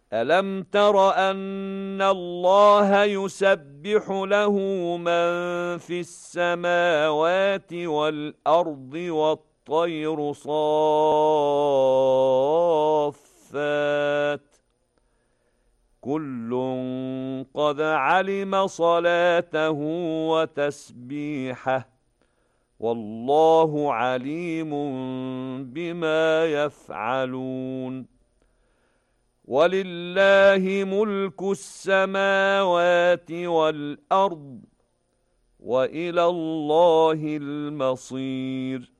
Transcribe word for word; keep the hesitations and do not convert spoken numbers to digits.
أَلَمْ تَرَ أَنَّ اللَّهَ يُسَبِّحُ لَهُ مَن فِي السَّمَاوَاتِ وَالْأَرْضِ وَالطَّيْرُ صَافَّاتٍ كُلٌّ قَدْ عَلِمَ صَلَاتَهُ وَتَسْبِيحَهُ وَاللَّهُ عَلِيمٌ بِمَا يَفْعَلُونَ وَلِلَّهِ مُلْكُ السَّمَاوَاتِ وَالْأَرْضِ وَإِلَى اللَّهِ الْمَصِيرُ